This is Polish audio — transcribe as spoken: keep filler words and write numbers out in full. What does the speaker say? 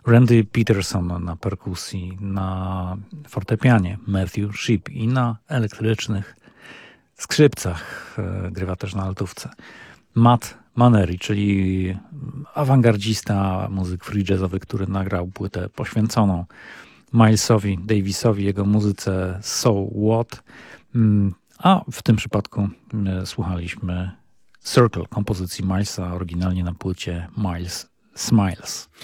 Randy Peterson na perkusji, na fortepianie Matthew Shipp i na elektrycznych skrzypcach, grywa też na altówce Matt Maneri, czyli awangardzista, muzyk free jazzowy, który nagrał płytę poświęconą Milesowi Davisowi, jego muzyce So What, a w tym przypadku słuchaliśmy Circle, kompozycji Milesa, oryginalnie na płycie Miles Smiles.